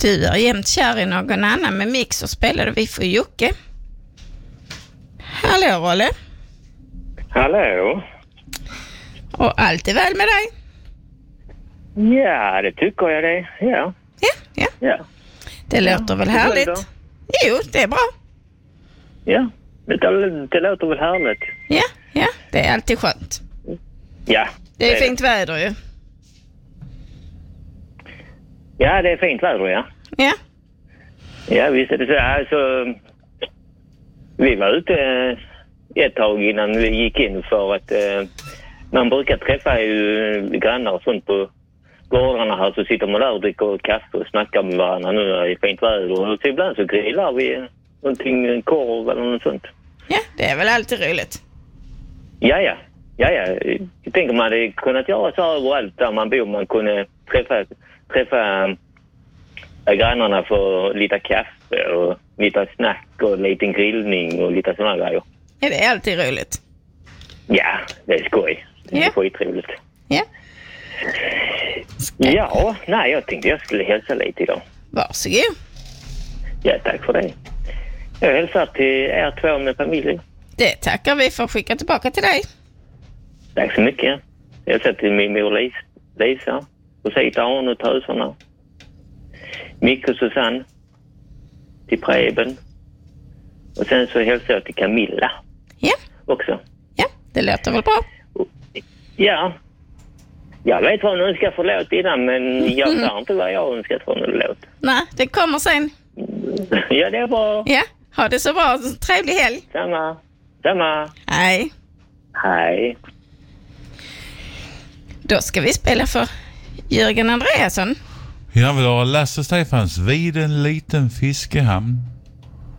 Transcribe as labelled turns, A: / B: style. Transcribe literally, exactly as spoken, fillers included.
A: Du är jämt kär i någon annan med Mix och spelade vi för Jocke. Hallå, Rolle.
B: Hallå.
A: Och allt är väl med dig?
B: Ja, det tycker jag det. Ja.
A: Ja, ja.
B: ja.
A: Det låter
B: ja.
A: väl härligt? Jo, det är bra.
B: Ja, det, det låter väl härligt.
A: Ja, ja. Det är alltid skönt.
B: Ja.
A: Det är, det är fint väder ju.
B: Ja, det är fint väder, ja.
A: Ja.
B: Ja, visst är det så. Alltså, vi var ute ett tag innan vi gick in för att eh, man brukar träffa ju grannar och sånt på gårdarna här, så sitter man där och dricker kaffe och snackar med varandra nu är det fint väder. Och så ibland så grillar vi någonting, en korv eller något sånt.
A: Ja, det är väl alltid roligt.
B: Ja, ja. Ja, ja. Jag tänker man hade kunnat göra så överallt där man bor. Man kunde träffa, träffa äh, grannarna för lite kaffe och lite snack och lite grillning och lite sådana grejer.
A: Ja, det är alltid roligt.
B: Ja, det är skoj. Det är
A: ja.
B: skitroligt.
A: Ja.
B: Ska... Ja, nej, jag tänkte jag skulle hälsa lite idag.
A: Varsågod.
B: Ja, tack för det. Jag hälsar till er två med familj.
A: Det tackar vi för att skicka tillbaka till dig.
B: Tack så mycket. Jag hälsar till min mor Lisa, Lisa Rosita, Arne och töserna. Micke och Susanne. Till Preben. Och sen så hälsar jag till Camilla.
A: Ja.
B: Också.
A: Ja, det låter väl bra.
B: Ja. Jag vet vad hon önskar för låt innan, men jag vet inte vad jag önskar för någon låt.
A: Nej, det kommer sen.
B: Ja, det är bra.
A: Ja, ha det så bra. Trevlig helg.
B: Samma. Samma.
A: Hej.
B: Hej.
A: Då ska vi spela för Jörgen Andreasson.
C: Jag vill ha Lasse Stefans Vid en liten fiskehamn.